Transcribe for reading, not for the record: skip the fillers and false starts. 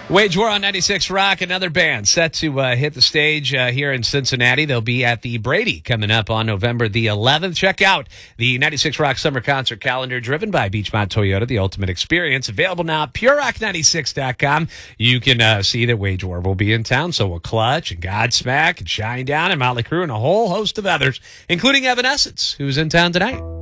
Wage War on 96 Rock, another band set to hit the stage here in Cincinnati. They'll be at the Brady coming up on November the 11th. Check out the 96 Rock Summer Concert Calendar driven by Beechmont Toyota, the ultimate experience. Available now at purerock96.com. You can see that Wage War will be in town, so will Clutch and Godsmack and Shinedown and Motley Crue and a whole host of others, including Evanescence, who's in town tonight.